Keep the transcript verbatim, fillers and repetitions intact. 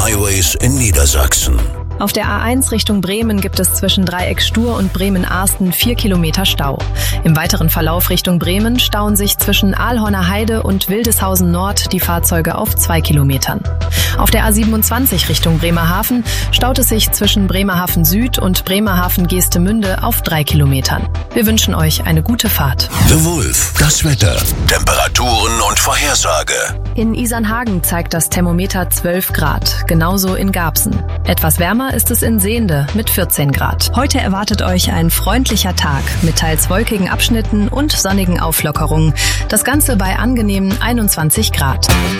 Highways in Niedersachsen. Auf der A eins Richtung Bremen gibt es zwischen Dreieck Stur und Bremen-Arsten vier Kilometer Stau. Im weiteren Verlauf Richtung Bremen stauen sich zwischen Aalhorner Heide und Wildeshausen Nord die Fahrzeuge auf zwei Kilometern. Auf der A siebenundzwanzig Richtung Bremerhaven staut es sich zwischen Bremerhaven Süd und Bremerhaven Geestemünde auf drei Kilometern. Wir wünschen euch eine gute Fahrt. The Wolf, das Wetter, Temperaturen und Vorhersage. In Isernhagen zeigt das Thermometer zwölf Grad, genauso in Garbsen. Etwas wärmer ist es in Sehnde mit vierzehn Grad. Heute erwartet euch ein freundlicher Tag mit teils wolkigen Abschnitten und sonnigen Auflockerungen. Das Ganze bei angenehmen einundzwanzig Grad.